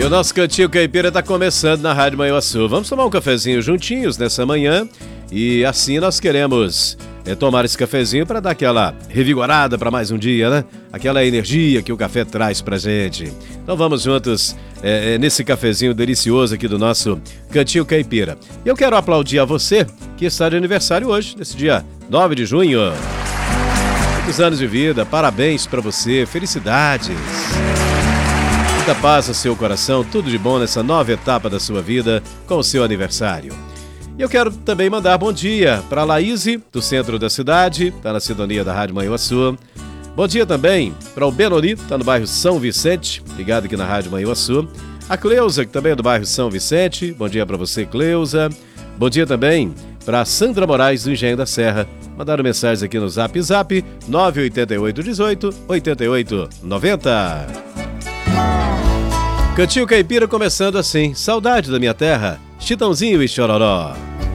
E o nosso Cantinho Caipira está começando na Rádio Manhuaçu. Vamos tomar um cafezinho juntinhos nessa manhã e assim nós queremos tomar esse cafezinho para dar aquela revigorada para mais um dia, né? Aquela energia que o café traz pra gente. Então vamos juntos nesse cafezinho delicioso aqui do nosso Cantinho Caipira. E eu quero aplaudir a você que está de aniversário hoje, nesse dia 9 de junho. Muitos anos de vida, parabéns para você, felicidades. Muita paz no seu coração, tudo de bom nessa nova etapa da sua vida com o seu aniversário. E eu quero também mandar bom dia para a Laíse, do centro da cidade, está na sintonia da Rádio Manhuaçu. Bom dia também para o Benoni, está no bairro São Vicente, ligado aqui na Rádio Manhuaçu. A Cleusa, que também é do bairro São Vicente, bom dia para você, Cleusa. Bom dia também para a Sandra Moraes, do Engenho da Serra. Mandaram mensagens aqui no Zap 988 18 88 90. Cantinho Caipira começando assim, saudade da minha terra, Chitãozinho e Chororó.